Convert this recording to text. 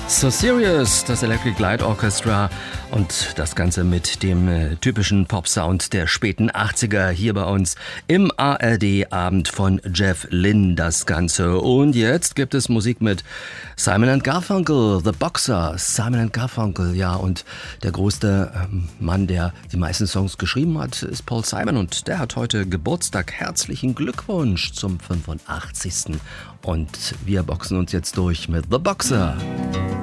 So Serious, das Electric Light Orchestra und das Ganze mit dem typischen Pop-Sound der späten 80er hier bei uns im ARD-Abend von Jeff Lynne das Ganze. Und jetzt gibt es Musik mit Simon & Garfunkel, The Boxer. Simon & Garfunkel, ja, und der größte Mann, der die meisten Songs geschrieben hat, ist Paul Simon und der hat heute Geburtstag. Herzlichen Glückwunsch zum 85. Und wir boxen uns jetzt durch mit The Boxer.